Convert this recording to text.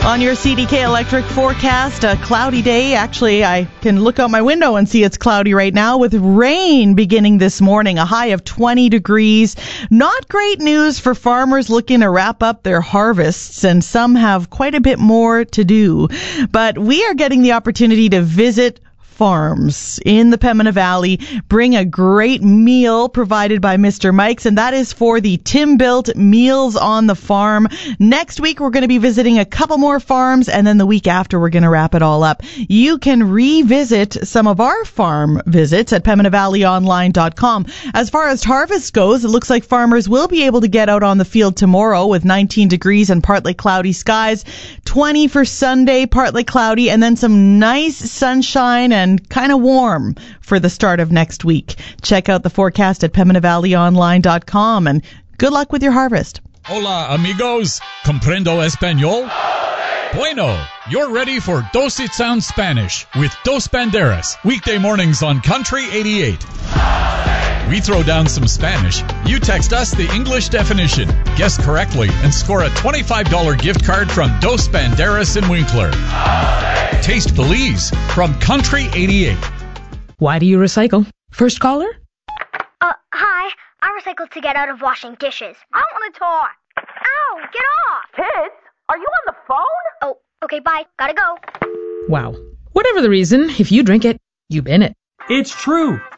On your CDK Electric forecast, a cloudy day. Actually, I can look out my window and see it's cloudy right now with rain beginning this morning, a high of 20 degrees. Not great news for farmers looking to wrap up their harvests, and some have quite a bit more to do. But we are getting the opportunity to visit farms in the Pembina Valley, bring a great meal provided by Mr. Mike's, and that is for the Tim-Built Meals on the Farm. Next week, we're going to be visiting a couple more farms, and then the week after, we're going to wrap it all up. You can revisit some of our farm visits at PembinaValleyOnline.com. As far as harvest goes, it looks like farmers will be able to get out on the field tomorrow with 19 degrees and partly cloudy skies, 20 for Sunday, partly cloudy, and then some nice sunshine and kind of warm for the start of next week. Check out the forecast at PembinaValleyOnline.com, and good luck with your harvest. Hola, amigos. Comprendo español? Bueno, you're ready for Dos It Sounds Spanish with Dos Banderas, weekday mornings on Country 88. We throw down some Spanish. You text us the English definition, guess correctly, and score a $25 gift card from Dos Banderas in Winkler. Taste Belize from Country 88. Why do you recycle? First caller? Hi. I recycle to get out of washing dishes. I want to talk. Ow, get off. Kids, are you on the phone? Oh, okay, bye. Gotta go. Wow. Whatever the reason, if you drink it, you bin it. It's true.